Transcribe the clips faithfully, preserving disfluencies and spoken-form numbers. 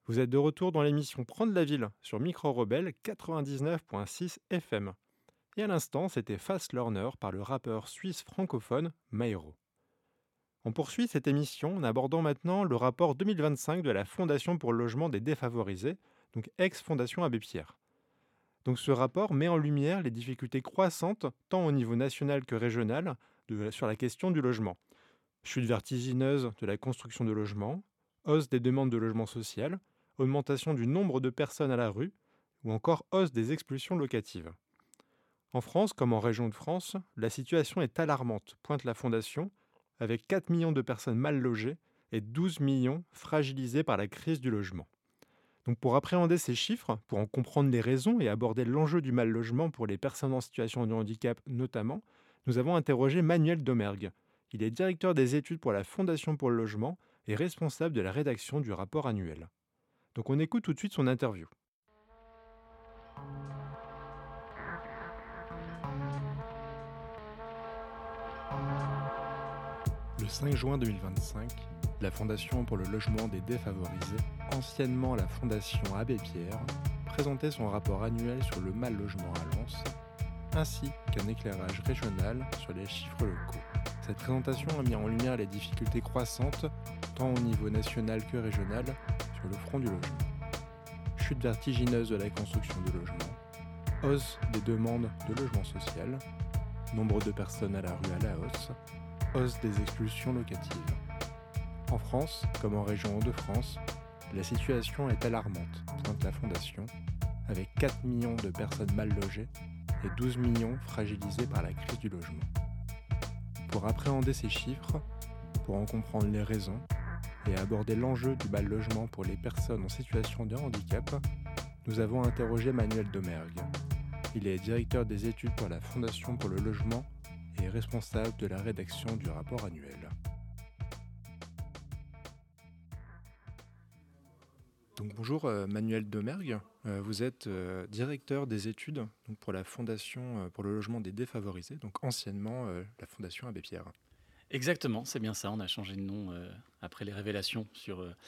Vous êtes de retour dans l'émission Prendre la ville sur Micro Rebelle quatre-vingt-dix-neuf virgule six F M. Et à l'instant, c'était Fast Learner par le rappeur suisse francophone Maero. On poursuit cette émission en abordant maintenant le rapport deux mille vingt-cinq de la Fondation pour le logement des défavorisés, donc ex-Fondation Abbé Pierre. Donc ce rapport met en lumière les difficultés croissantes, tant au niveau national que régional, de- sur la question du logement. Chute vertigineuse de la construction de logements, hausse des demandes de logement social, augmentation du nombre de personnes à la rue, ou encore hausse des expulsions locatives. En France, comme en région de France, la situation est alarmante, pointe la Fondation, avec quatre millions de personnes mal logées et douze millions fragilisées par la crise du logement. Donc pour appréhender ces chiffres, pour en comprendre les raisons et aborder l'enjeu du mal logement pour les personnes en situation de handicap notamment, nous avons interrogé Manuel Domergue. Il est directeur des études pour la Fondation pour le logement et responsable de la rédaction du rapport annuel. Donc on écoute tout de suite son interview. Le cinq juin deux mille vingt-cinq, la Fondation pour le logement des défavorisés, anciennement la Fondation Abbé Pierre, présentait son rapport annuel sur le mal logement à Lens, ainsi qu'un éclairage régional sur les chiffres locaux. Cette présentation a mis en lumière les difficultés croissantes, tant au niveau national que régional, sur le front du logement. Chute vertigineuse de la construction de logements, hausse des demandes de logement social, nombre de personnes à la rue à la hausse, hausse des expulsions locatives. En France, comme en région Hauts-de-France, la situation est alarmante, pointe la Fondation, avec quatre millions de personnes mal logées et douze millions fragilisées par la crise du logement. Pour appréhender ces chiffres, pour en comprendre les raisons et aborder l'enjeu du mal logement pour les personnes en situation de handicap, nous avons interrogé Manuel Domergue. Il est directeur des études pour la Fondation pour le logement et responsable de la rédaction du rapport annuel. Donc bonjour euh, Manuel Domergue, Euh, vous êtes euh, directeur des études donc pour la Fondation euh, pour le logement des défavorisés, donc anciennement euh, la Fondation Abbé Pierre. Exactement, c'est bien ça. On a changé de nom euh, après les révélations sur euh,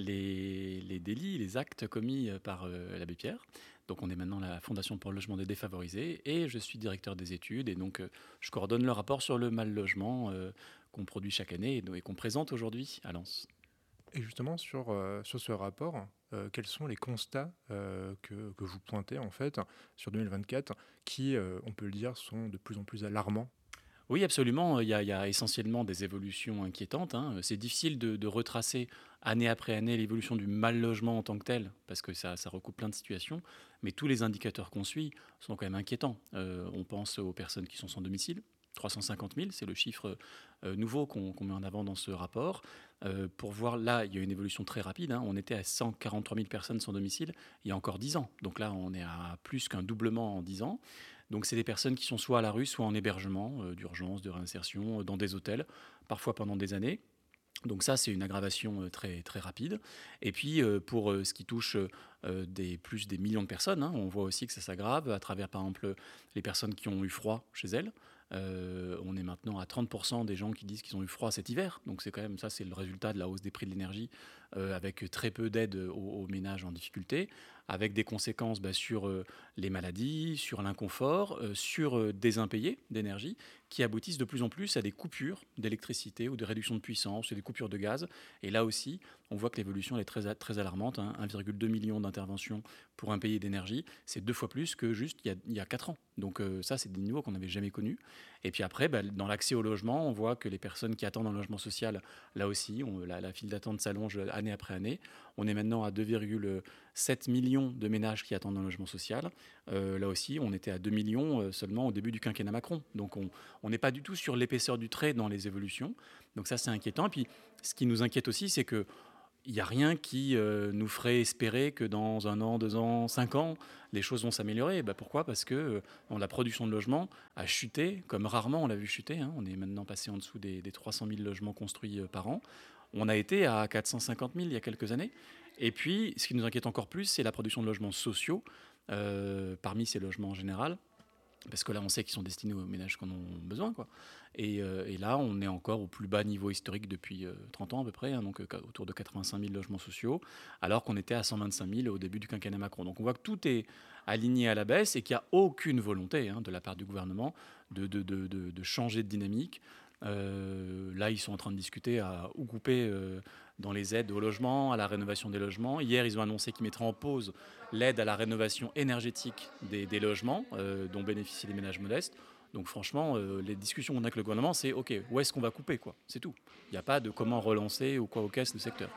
les, les délits, les actes commis euh, par euh, l'abbé Pierre. Donc on est maintenant la Fondation pour le logement des défavorisés et je suis directeur des études et donc euh, je coordonne le rapport sur le mal logement euh, qu'on produit chaque année et, et qu'on présente aujourd'hui à Lens. Et justement sur, euh, sur ce rapport, euh, quels sont les constats euh, que, que vous pointez en fait sur deux mille vingt-quatre qui, euh, on peut le dire, sont de plus en plus alarmants? Oui, absolument. Il y a, il y a essentiellement des évolutions inquiétantes, hein. C'est difficile de, de retracer année après année l'évolution du mal logement en tant que tel, parce que ça, ça recoupe plein de situations. Mais tous les indicateurs qu'on suit sont quand même inquiétants. Euh, on pense aux personnes qui sont sans domicile. trois cent cinquante mille, c'est le chiffre euh, nouveau qu'on qu'on met en avant dans ce rapport. Euh, pour voir, là, il y a une évolution très rapide, hein. On était à cent quarante-trois mille personnes sans domicile il y a encore dix ans. Donc là, on est à plus qu'un doublement en dix ans. Donc c'est des personnes qui sont soit à la rue, soit en hébergement euh, d'urgence, de réinsertion, euh, dans des hôtels, parfois pendant des années. Donc ça, c'est une aggravation euh, très, très rapide. Et puis, euh, pour euh, ce qui touche euh, des, plus des millions de personnes, hein, on voit aussi que ça s'aggrave à travers, par exemple, les personnes qui ont eu froid chez elles. Euh, on est maintenant à trente pour cent des gens qui disent qu'ils ont eu froid cet hiver. Donc c'est quand même ça, c'est le résultat de la hausse des prix de l'énergie, euh, avec très peu d'aide aux, aux ménages en difficulté, avec des conséquences bah, sur euh, les maladies, sur l'inconfort, euh, sur euh, des impayés d'énergie, qui aboutissent de plus en plus à des coupures d'électricité ou de réduction de puissance, ou des coupures de gaz. Et là aussi, on voit que l'évolution elle est très, très alarmante, hein. un virgule deux million d'interventions pour un payé d'énergie, c'est deux fois plus que juste il y a, il y a quatre ans. Donc euh, ça, c'est des niveaux qu'on n'avait jamais connus. Et puis après, bah, dans l'accès au logement, on voit que les personnes qui attendent un logement social, là aussi, on, la, la file d'attente s'allonge année après année. On est maintenant à deux virgule sept millions de ménages qui attendent un logement social. Euh, là aussi, on était à deux millions euh, seulement au début du quinquennat Macron. Donc on on n'est pas du tout sur l'épaisseur du trait dans les évolutions. Donc ça, c'est inquiétant. Et puis, ce qui nous inquiète aussi, c'est que il n'y a rien qui euh, nous ferait espérer que dans un an, deux ans, cinq ans, les choses vont s'améliorer. Bah, pourquoi? Parce que euh, la production de logements a chuté, comme rarement on l'a vu chuter, hein. On est maintenant passé en dessous des, des trois cent mille logements construits euh, par an. On a été à quatre cent cinquante mille il y a quelques années. Et puis, ce qui nous inquiète encore plus, c'est la production de logements sociaux, euh, parmi ces logements en général. parce que là, on sait qu'ils sont destinés aux ménages qui en ont besoin, quoi. Et, euh, et là, on est encore au plus bas niveau historique depuis euh, trente ans à peu près, hein, donc euh, autour de quatre-vingt-cinq mille logements sociaux, alors qu'on était à cent vingt-cinq mille au début du quinquennat Macron. Donc on voit que tout est aligné à la baisse et qu'il n'y a aucune volonté, hein, de la part du gouvernement de, de, de, de, de changer de dynamique. Euh, là, ils sont en train de discuter à où couper euh, dans les aides au logement, à la rénovation des logements. Hier, ils ont annoncé qu'ils mettraient en pause l'aide à la rénovation énergétique des, des logements euh, dont bénéficient les ménages modestes. Donc franchement, euh, les discussions qu'on a avec le gouvernement, c'est OK, où est-ce qu'on va couper, quoi. C'est tout. Il n'y a pas de comment relancer ou quoi aux caisses le secteur.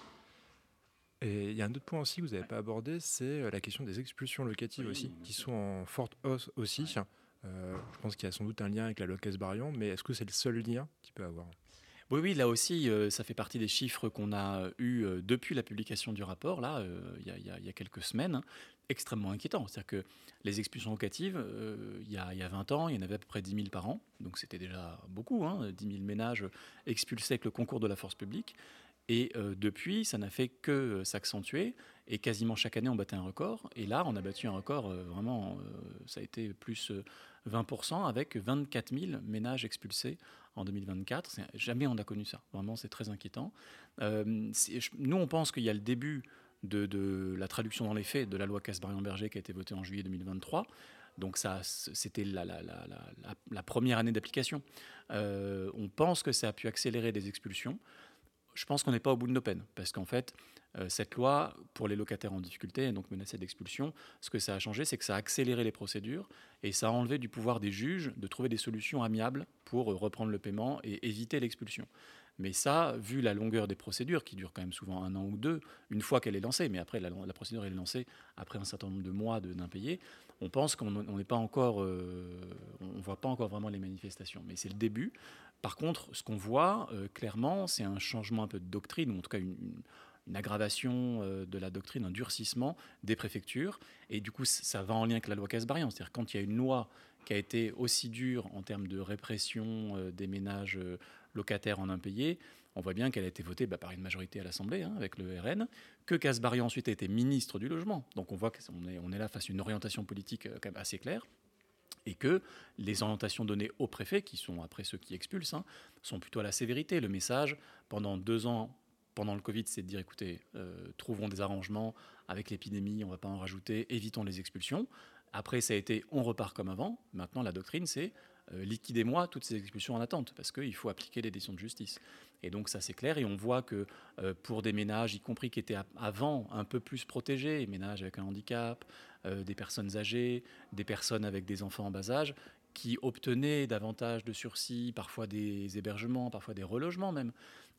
Et il y a un autre point aussi que vous n'avez pas abordé, c'est la question des expulsions locatives Oui, aussi, bien qui sûr. sont en forte hausse aussi. Ouais. Euh, je pense qu'il y a sans doute un lien avec la loi Casbarian, mais est-ce que c'est le seul lien qu'il peut avoir? Oui, oui, là aussi, euh, ça fait partie des chiffres qu'on a eus euh, depuis la publication du rapport, là, euh, il y, a- il y a- il y a quelques semaines, hein, extrêmement inquiétant. C'est-à-dire que les expulsions locatives, euh, il y a, il y a vingt ans, il y en avait à peu près dix mille par an, donc c'était déjà beaucoup, hein, dix mille ménages expulsés avec le concours de la force publique. Et euh, depuis, ça n'a fait que euh, s'accentuer. Et quasiment chaque année, on battait un record. Et là, on a battu un record, euh, vraiment, euh, ça a été plus euh, vingt pour cent avec vingt-quatre mille ménages expulsés en deux mille vingt-quatre. C'est- Jamais on a connu ça. Vraiment, c'est très inquiétant. Euh, c'est- je- nous, on pense qu'il y a le début de, de la traduction dans les faits de la loi Casbarian-Berger qui a été votée en juillet deux mille vingt-trois. Donc ça, c'était la, la, la, la, la première année d'application. Euh, on pense que ça a pu accélérer des expulsions. Je pense qu'on n'est pas au bout de nos peines, parce qu'en fait, euh, cette loi, pour les locataires en difficulté, et donc menacés d'expulsion, ce que ça a changé, c'est que ça a accéléré les procédures et ça a enlevé du pouvoir des juges de trouver des solutions amiables pour euh, reprendre le paiement et éviter l'expulsion. Mais ça, vu la longueur des procédures, qui durent quand même souvent un an ou deux, une fois qu'elle est lancée, mais après la, la procédure est lancée après un certain nombre de mois de- d'impayés, on pense qu'on n'est pas encore, euh, on voit pas encore vraiment les manifestations. Mais c'est le début. Par contre, ce qu'on voit euh, clairement, c'est un changement un peu de doctrine, ou en tout cas une, une- une aggravation euh, de la doctrine, un durcissement des préfectures. Et du coup, c- ça va en lien avec la loi Casbarian. C'est-à-dire quand il y a une loi qui a été aussi dure en termes de répression euh, des ménages euh, locataires en impayés, on voit bien qu'elle a été votée bah, par une majorité à l'Assemblée, hein, avec le R N, que Casbarian ensuite a été ministre du Logement. Donc on voit qu'on est, on est là face à une orientation politique euh, quand même assez claire et que les orientations données aux préfets, qui sont après ceux qui expulsent, hein, sont plutôt à la sévérité. Le message, pendant deux ans, pendant le Covid, c'est de dire, écoutez, euh, trouvons des arrangements avec l'épidémie, on ne va pas en rajouter, évitons les expulsions. Après, ça a été, on repart comme avant. Maintenant, la doctrine, c'est euh, liquidez-moi toutes ces expulsions en attente, parce qu'il faut appliquer les décisions de justice. Et donc ça c'est clair, et on voit que euh, pour des ménages, y compris qui étaient avant un peu plus protégés, ménages avec un handicap, euh, des personnes âgées, des personnes avec des enfants en bas âge, qui obtenaient davantage de sursis, parfois des hébergements, parfois des relogements même,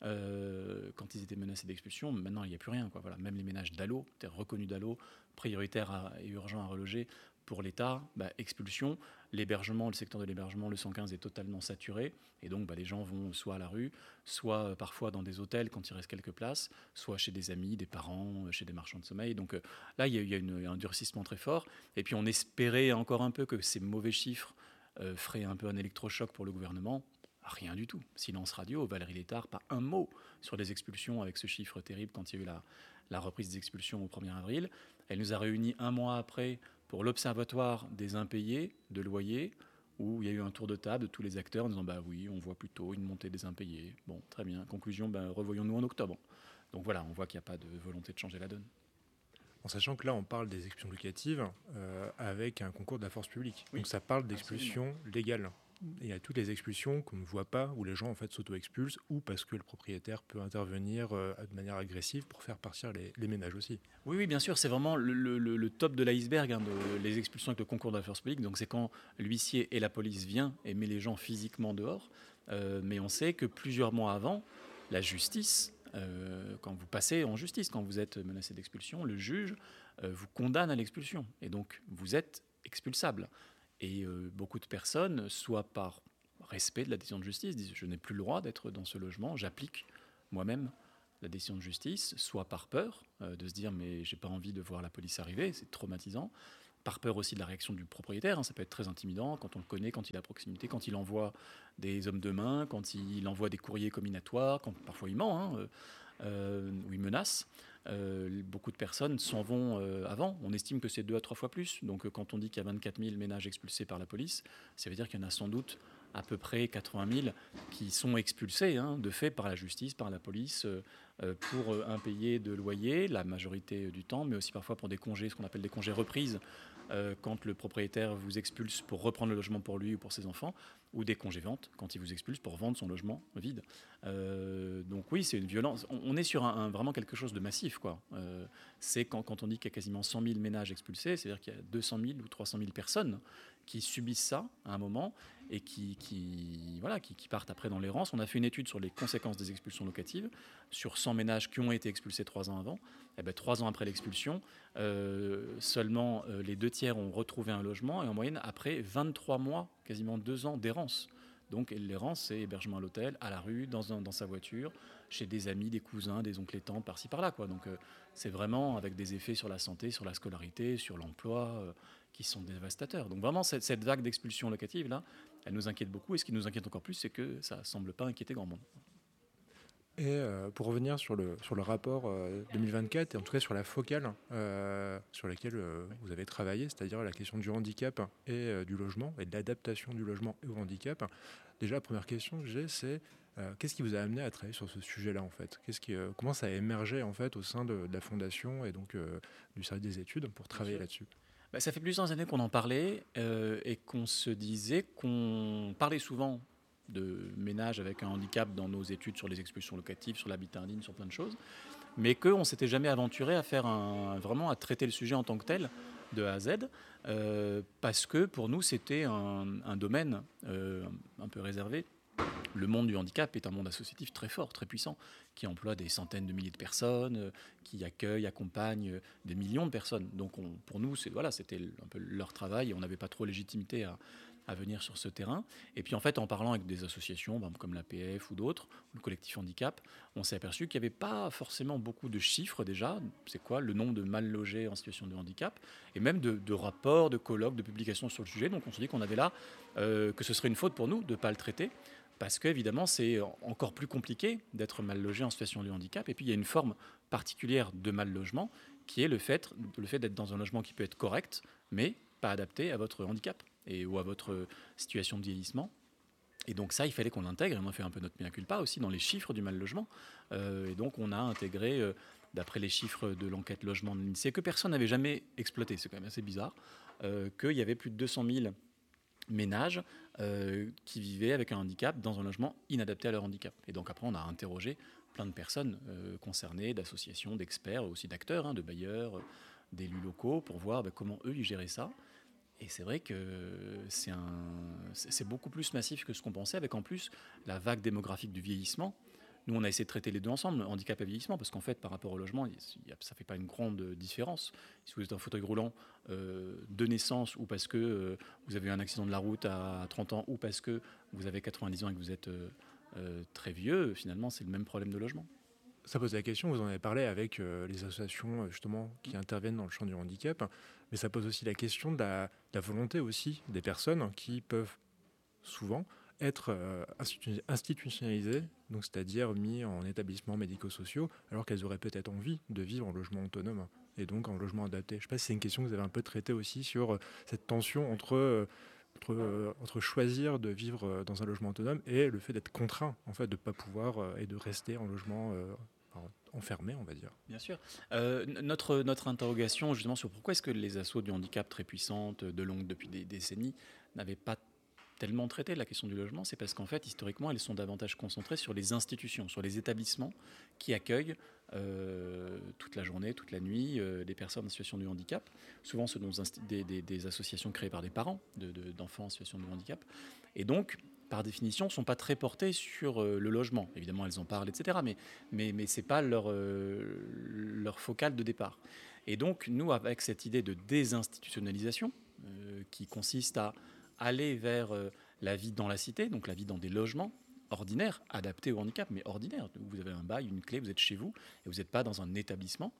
euh, quand ils étaient menacés d'expulsion. Maintenant, il n'y a plus rien, quoi. Voilà. Même les ménages d'A L O, reconnus d'A L O, prioritaires à- et urgents à reloger pour l'État, bah, expulsion. L'hébergement, le secteur de l'hébergement, le cent quinze est totalement saturé. Et donc, bah, les gens vont soit à la rue, soit euh, parfois dans des hôtels quand il reste quelques places, soit chez des amis, des parents, euh, chez des marchands de sommeil. Donc euh, là, il y a, il y a une- un durcissement très fort. Et puis, on espérait encore un peu que ces mauvais chiffres euh, feraient un peu un électrochoc pour le gouvernement. Rien du tout. Silence radio, Valérie Létard, pas un mot sur les expulsions avec ce chiffre terrible quand il y a eu la, la reprise des expulsions au premier avril. Elle nous a réunis un mois après pour l'Observatoire des impayés de loyers, où il y a eu un tour de table de tous les acteurs en disant bah oui, on voit plutôt une montée des impayés. Bon, très bien. Conclusion, bah, revoyons-nous en octobre. Donc voilà, on voit qu'il n'y a pas de volonté de changer la donne. En sachant que là, on parle des expulsions locatives euh, avec un concours de la force publique. Oui, Donc ça parle absolument. d'expulsions légales. Et il y a toutes les expulsions qu'on ne voit pas, où les gens en fait s'auto-expulsent, ou parce que le propriétaire peut intervenir euh, de manière agressive pour faire partir les, les ménages aussi. Oui, oui, bien sûr, c'est vraiment le, le- le- le top de l'iceberg, hein, de, les expulsions avec le concours de la force publique. Donc c'est quand l'huissier et la police viennent et met les gens physiquement dehors. Euh, mais on sait que plusieurs mois avant, la justice, euh, quand vous passez en justice, quand vous êtes menacé d'expulsion, le juge euh, vous condamne à l'expulsion. Et donc vous êtes expulsable. Et euh, beaucoup de personnes, soit par respect de la décision de justice, disent je n'ai plus le droit d'être dans ce logement, j'applique moi-même la décision de justice, soit par peur euh, de se dire mais j'ai pas envie de voir la police arriver, c'est traumatisant, par peur aussi de la réaction du propriétaire, hein, ça peut être très intimidant quand on le connaît, quand il est à proximité, quand il envoie des hommes de main, quand il envoie des courriers combinatoires, quand parfois il ment, hein, euh, euh, ou il menace. euh, beaucoup de personnes s'en vont euh, avant. On estime que c'est deux à trois fois plus. Donc euh, quand on dit qu'il y a vingt-quatre mille ménages expulsés par la police, ça veut dire qu'il y en a sans doute à peu près quatre-vingt mille qui sont expulsés hein, de fait par la justice, par la police, euh, euh, pour euh, impayés de loyer la majorité du temps, mais aussi parfois pour des congés, ce qu'on appelle des congés reprises, euh, quand le propriétaire vous expulse pour reprendre le logement pour lui ou pour ses enfants, ou des congés ventes quand il vous expulse pour vendre son logement vide. Euh, donc oui, c'est une violence. On, on est sur un, un- vraiment quelque chose de massif, quoi. Euh, c'est quand, quand on dit qu'il y a quasiment cent mille ménages expulsés, c'est-à-dire qu'il y a deux cent mille ou trois cent mille personnes qui subissent ça à un moment et qui, qui, voilà, qui, qui partent après dans l'errance. On a fait une étude sur les conséquences des expulsions locatives sur cent ménages qui ont été expulsés trois ans avant. Et ben, trois ans après l'expulsion, euh, seulement euh, les deux tiers ont retrouvé un logement et en moyenne après vingt-trois mois, quasiment deux ans d'errance. Donc l'errance, c'est hébergement à l'hôtel, à la rue, dans, un, dans sa voiture, chez des amis, des cousins, des oncles et tantes, par-ci par-là, quoi. Donc euh, c'est vraiment avec des effets sur la santé, sur la scolarité, sur l'emploi, euh, qui sont dévastateurs. Donc vraiment, cette, cette vague d'expulsion locative, là, elle nous inquiète beaucoup. Et ce qui nous inquiète encore plus, c'est que ça ne semble pas inquiéter grand monde. Et euh, pour revenir sur le, sur le rapport euh, deux mille vingt-quatre, et en tout cas sur la focale euh, sur laquelle euh, vous avez travaillé, c'est-à-dire la question du handicap et euh, du logement, et de l'adaptation du logement et au handicap, déjà la première question que j'ai, c'est euh, qu'est-ce qui vous a amené à travailler sur ce sujet-là en fait Qu'est-ce qui, euh, comment ça a émergé en fait au sein de, de la fondation et donc euh, du service des études pour travailler là-dessus? Bah, ça fait plusieurs années qu'on en parlait euh, et qu'on se disait qu'on parlait souvent de ménages avec un handicap dans nos études sur les expulsions locatives, sur l'habitat indigne, sur plein de choses, mais qu'on ne s'était jamais aventuré à faire un, vraiment à traiter le sujet en tant que tel, de A à Z, euh, parce que pour nous c'était un, un domaine euh, un peu réservé. Le monde du handicap est un monde associatif très fort, très puissant, qui emploie des centaines de milliers de personnes, euh, qui accueille, accompagne euh, des millions de personnes. Donc on- pour nous, c'est, voilà, c'était un peu leur travail et on n'avait pas trop légitimité à, à venir sur ce terrain. Et puis en fait, en parlant avec des associations ben, comme l'A P F ou d'autres, ou le collectif handicap, on s'est aperçu qu'il n'y avait pas forcément beaucoup de chiffres déjà. C'est quoi le nombre de mal logés en situation de handicap, et même de, de rapports, de colloques, de publications sur le sujet. Donc on s'est dit qu'on avait là, euh, que ce serait une faute pour nous de ne pas le traiter, parce qu'évidemment, c'est encore plus compliqué d'être mal logé en situation de handicap. Et puis, il y a une forme particulière de mal logement qui est le fait, le fait d'être dans un logement qui peut être correct, mais pas adapté à votre handicap et, ou à votre situation de vieillissement. Et donc ça, il fallait qu'on l'intègre. Et on a fait un peu notre mea culpa aussi dans les chiffres du mal logement. Euh, et donc, on a intégré, euh, d'après les chiffres de l'enquête logement de l'INSEE, que personne n'avait jamais exploité, c'est quand même assez bizarre, euh, qu'il y avait plus de deux cent mille ménages euh, qui vivaient avec un handicap dans un logement inadapté à leur handicap. Et donc après, on a interrogé plein de personnes euh, concernées, d'associations, d'experts, aussi d'acteurs, hein, de bailleurs, euh, d'élus locaux, pour voir bah, comment eux, ils géraient ça. Et c'est vrai que c'est, un, c'est beaucoup plus massif que ce qu'on pensait, avec en plus la vague démographique du vieillissement. Nous, on a essayé de traiter les deux ensemble, handicap et vieillissement, parce qu'en fait, par rapport au logement, il y a- ça ne fait pas une grande différence. Si vous êtes en fauteuil roulant euh, de naissance, ou parce que euh, vous avez eu un accident de la route à trente ans, ou parce que vous avez quatre-vingt-dix ans et que vous êtes euh, euh, très vieux, finalement, c'est le même problème de logement. Ça pose la question, vous en avez parlé avec euh, les associations euh, justement qui interviennent dans le champ du handicap, mais ça pose aussi la question de la, de la volonté aussi des personnes qui peuvent souvent être euh, institu- institutionnalisées, donc c'est-à-dire mis en établissements médico-sociaux, alors qu'elles auraient peut-être envie de vivre en logement autonome et donc en logement adapté. Je ne sais pas si c'est une question que vous avez un peu traitée aussi sur euh, cette tension entre, euh, entre, euh, entre choisir de vivre euh, dans un logement autonome et le fait d'être contraint en fait de ne pas pouvoir euh, et de rester en logement euh, enfin, enfermé, on va dire. Bien sûr. Euh, notre, notre interrogation justement sur pourquoi est-ce que les assauts du handicap très puissantes, de longue depuis des décennies, n'avaient pas tellement traité la question du logement, c'est parce qu'en fait, historiquement, elles sont davantage concentrées sur les institutions, sur les établissements qui accueillent euh, toute la journée, toute la nuit, euh, des personnes en situation de handicap. Souvent, ce sont des, des, des associations créées par des parents de, de, d'enfants en situation de handicap. Et donc, par définition, ne sont pas très portées sur euh, le logement. Évidemment, elles en parlent, et cetera. Mais, mais, mais ce n'est pas leur, euh, leur focale de départ. Et donc, nous, avec cette idée de désinstitutionnalisation, euh, qui consiste à aller vers euh, la vie dans la cité, donc la vie dans des logements ordinaires, adaptés au handicap, mais ordinaires. Vous avez un bail, une clé, vous êtes chez vous, et vous n'êtes pas dans un établissement.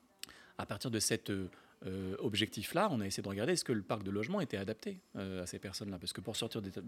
À partir de cet euh, objectif-là, on a essayé de regarder est-ce que le parc de logement était adapté euh, à ces personnes-là. Parce que pour sortir